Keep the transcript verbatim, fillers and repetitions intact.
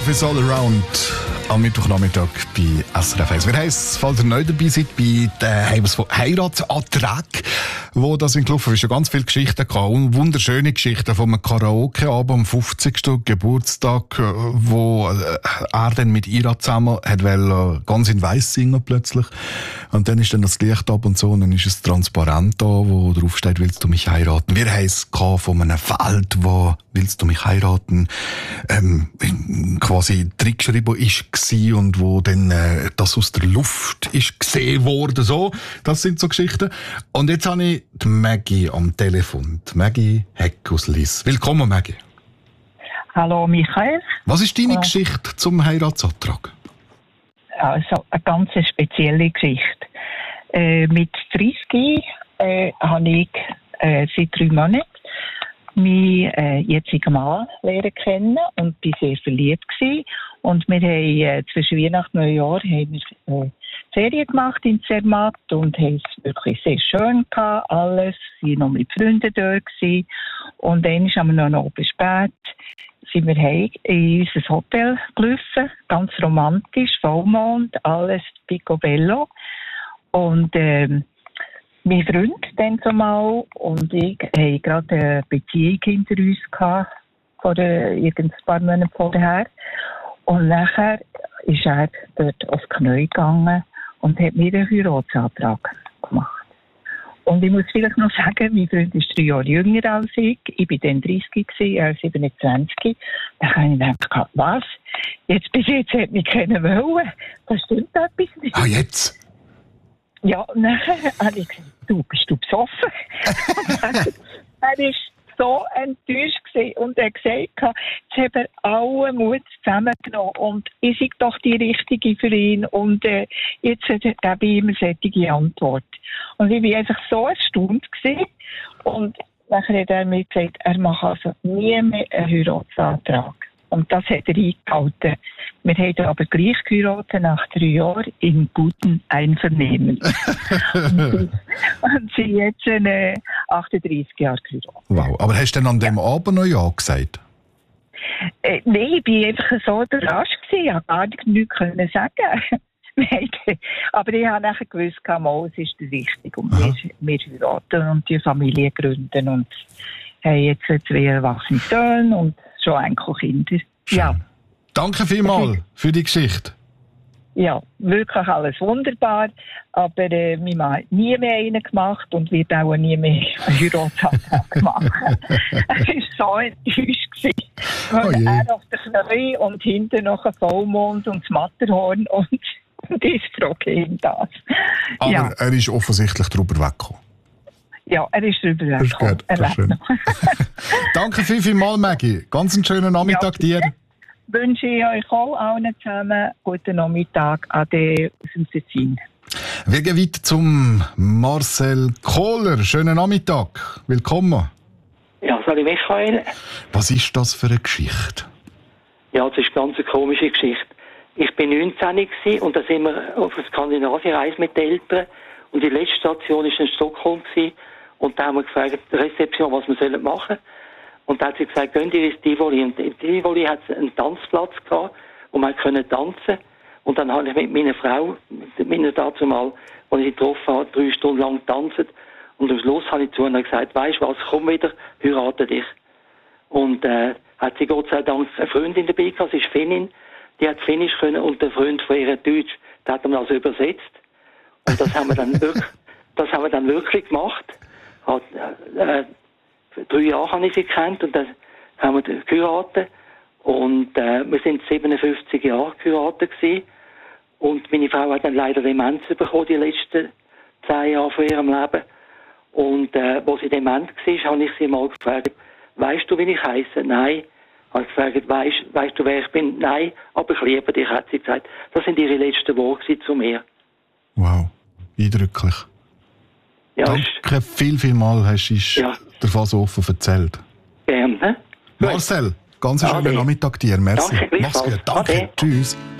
Love is all around. Am Mittwochnachmittag bei S R F eins. Wir heissen, falls ihr neu dabei seid, bei den Heiratsanträgen, wo das in gelaufen ist, schon ganz viele Geschichten gehabt. Und wunderschöne Geschichten von einem Karaoke-Abend am fünfzigsten Geburtstag, wo er dann mit Ira zusammen hat wollte, ganz in Weiss singen plötzlich. Und dann ist dann das Licht ab und so, und dann ist es transparent da, wo drauf steht, willst du mich heiraten? Wir haben es von einem Feld, wo willst du mich heiraten? Ähm, quasi reingeschrieben ist und wo dann äh, das aus der Luft ist gesehen worden. So, das sind so Geschichten. Und jetzt habe ich die Maggie am Telefon. Die Maggie Heck aus Liss. Willkommen, Maggie. Hallo, Michael. Was ist deine ja. Geschichte zum Heiratsantrag? Also, eine ganz spezielle Geschichte. Äh, mit dreißig äh, habe ich äh, seit drei Monaten meinen äh, jetzigen Mann lernen kennen und war sehr verliebt gewesen. Und wir haben äh, zwischen Weihnachten und Neujahr haben wir äh, Ferien gemacht in Zermatt und haben es wirklich sehr schön gehabt, alles. Wir waren noch mit Freunden dort gewesen. Und dann haben wir noch oben spät sind wir heim in unser Hotel gelaufen, ganz romantisch, Vollmond, alles picobello. Und ähm, mein Freund dann zumal und ich hatten gerade eine Beziehung hinter uns gehabt, vor äh, ein paar Monaten vorher. Und nachher ist er dort aufs Knie gegangen und hat mir einen Heiratsantrag gemacht. Und ich muss vielleicht noch sagen, mein Freund ist drei Jahre jünger als ich. Ich war dann dreißig, er siebenundzwanzig. Da habe ich gedacht, was? Jetzt bis jetzt hat mich keiner wollen. Das stimmt etwas nicht. Ah, jetzt? Ja, und nachher habe ich gesagt, du, bist du besoffen? Er war so enttäuscht gewesen und er hat gesagt, jetzt haben alle Mut zusammengenommen und ich sei doch die Richtige für ihn und äh, jetzt gebe ich ihm eine solche Antwort. Und ich war einfach so erstaunt gewesen. Und nachher hat er mir gesagt, er macht also nie mehr einen Heiratsantrag. Und das hat er eingehalten. Wir haben aber gleich geheiratet nach drei Jahren in gutem Einvernehmen. und, und sie jetzt äh, achtunddreißig Jahre geheiratet. Wow, aber hast du denn an dem ja. Abend noch Ja gesagt? Äh, Nein, ich war einfach so überrascht gewesen. Ich konnte gar nichts können sagen. Aber ich habe nachher gewusst, mal, es ist der Richtige. Und wir, wir heiraten und die Familie gründen und haben jetzt zwei erwachsene Söhne und schon Enkelkinder. Ja. Danke vielmals für die Geschichte. Ja, wirklich alles wunderbar. Aber äh, mein Mann hat nie mehr einen gemacht und wird auch nie mehr einen Heiratsantrag machen. Er war so enttäuscht. Oh er auf den Knie und hinten noch ein Vollmond und das Matterhorn und die Frage ihm das. Aber ja. er ist offensichtlich drüber weggekommen. Ja, er ist drüber weggekommen. Das ist gut, das ist Danke viel, viel mal, Maggie. Ganz einen schönen Nachmittag ja, dir. Wünsche ich euch auch allen zusammen guten Nachmittag. Ade aus dem Tessin. Wir gehen weiter zum Marcel Kohler. Schönen Nachmittag. Willkommen. Ja, sorry Michael. Was ist das für eine Geschichte? Ja, das ist eine ganz komische Geschichte. Ich war neunzehn und da sind wir auf einer Skandinavienreise mit den Eltern. Und die letzte Station war in Stockholm. Und da haben wir gefragt, die Rezeption, was wir machen sollen. Und da hat sie gesagt, gehen Sie ins Tivoli. Und im Tivoli hat es einen Tanzplatz gehabt, wo man tanzen konnte. Und dann habe ich mit meiner Frau, mit meiner dazu mal, als ich sie getroffen habe, drei Stunden lang getanzt. Und am Schluss habe ich zu ihr gesagt, weisst du was, komm wieder, heirate dich. Und äh, hat sie Gott sei Dank eine Freundin dabei gehabt, sie ist Finnin, die hat Finnisch können und der Freund von ihr Deutsch, der hat ihm also übersetzt. Und das haben wir dann wirklich, das haben wir dann wirklich gemacht. Hat, äh, drei Jahre habe ich sie gekannt und dann haben wir geheiratet. Und äh, wir sind siebenundfünfzig Jahre geheiratet gewesen. Und meine Frau hat dann leider Demenz bekommen, die letzten zehn Jahre von ihrem Leben. Und äh, als sie dement war, habe ich sie mal gefragt, weisst du, wie ich heisse? Nein. Habe ich gefragt, weisst, weisst du, wer ich bin? Nein, aber ich liebe dich, hat sie gesagt. Das sind ihre letzten Worte zu mir. Wow, eindrücklich. Ja, danke viel, viel mal, hast du ja. der Fall so offen erzählt. Gerne. Marcel, ganz einen schönen Nachmittag dir. Merci. Danke, mach's gut. Danke. Ade. Tschüss.